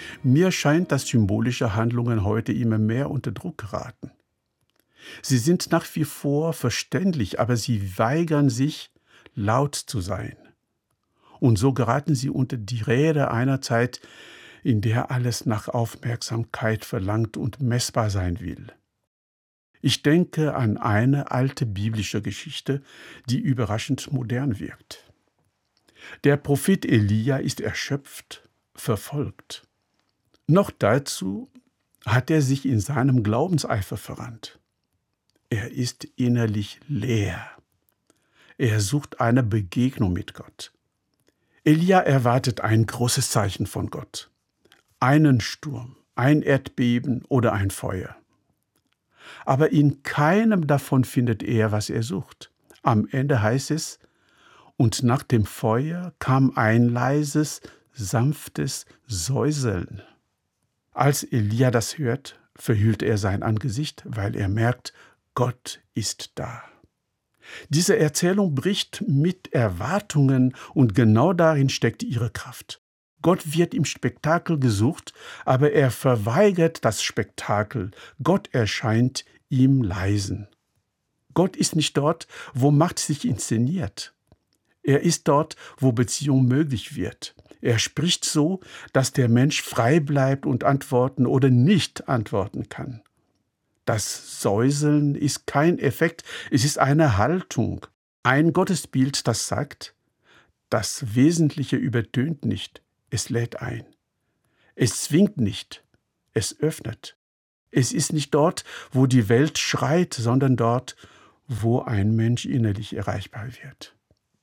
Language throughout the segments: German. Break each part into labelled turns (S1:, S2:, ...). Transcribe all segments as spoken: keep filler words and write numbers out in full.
S1: Mir scheint, dass symbolische Handlungen heute immer mehr unter Druck geraten. Sie sind nach wie vor verständlich, aber sie weigern sich, laut zu sein. Und so geraten sie unter die Räder einer Zeit, in der alles nach Aufmerksamkeit verlangt und messbar sein will. Ich denke an eine alte biblische Geschichte, die überraschend modern wirkt. Der Prophet Elia ist erschöpft, verfolgt. Noch dazu hat er sich in seinem Glaubenseifer verrannt. Er ist innerlich leer. Er sucht eine Begegnung mit Gott. Elia erwartet ein großes Zeichen von Gott. Einen Sturm, ein Erdbeben oder ein Feuer. Aber in keinem davon findet er, was er sucht. Am Ende heißt es, und nach dem Feuer kam ein leises, sanftes Säuseln. Als Elia das hört, verhüllt er sein Angesicht, weil er merkt, Gott ist da. Diese Erzählung bricht mit Erwartungen und genau darin steckt ihre Kraft. Gott wird im Spektakel gesucht, aber er verweigert das Spektakel. Gott erscheint ihm leisen. Gott ist nicht dort, wo Macht sich inszeniert. Er ist dort, wo Beziehung möglich wird. Er spricht so, dass der Mensch frei bleibt und antworten oder nicht antworten kann. Das Säuseln ist kein Effekt, es ist eine Haltung. Ein Gottesbild, das sagt, das Wesentliche übertönt nicht, es lädt ein. Es zwingt nicht, es öffnet. Es ist nicht dort, wo die Welt schreit, sondern dort, wo ein Mensch innerlich erreichbar wird.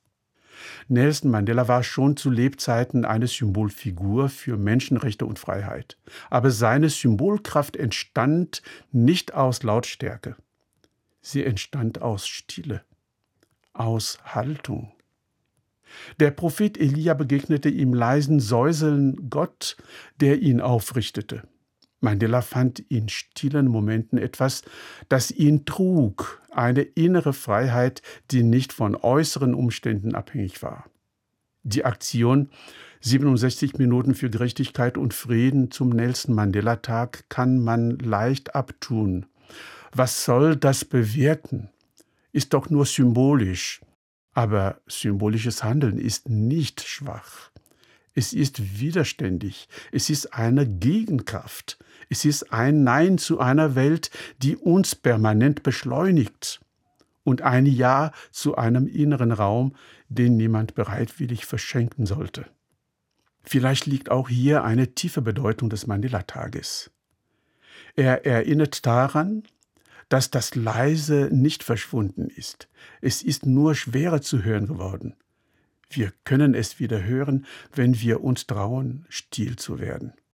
S1: Nelson Mandela war schon zu Lebzeiten eine Symbolfigur für Menschenrechte und Freiheit. Aber seine Symbolkraft entstand nicht aus Lautstärke. Sie entstand aus Stille, aus Haltung. Der Prophet Elia begegnete im leisen Säuseln Gott, der ihn aufrichtete. Mandela fand in stillen Momenten etwas, das ihn trug, eine innere Freiheit, die nicht von äußeren Umständen abhängig war. Die Aktion siebenundsechzig Minuten für Gerechtigkeit und Frieden zum Nelson-Mandela-Tag kann man leicht abtun. Was soll das bewirken? Ist doch nur symbolisch. Aber symbolisches Handeln ist nicht schwach. Es ist widerständig. Es ist eine Gegenkraft. Es ist ein Nein zu einer Welt, die uns permanent beschleunigt. Und ein Ja zu einem inneren Raum, den niemand bereitwillig verschenken sollte. Vielleicht liegt auch hier eine tiefe Bedeutung des Mandela-Tages. Er erinnert daran, dass das Leise nicht verschwunden ist. Es ist nur schwerer zu hören geworden. Wir können es wieder hören, wenn wir uns trauen, still zu werden.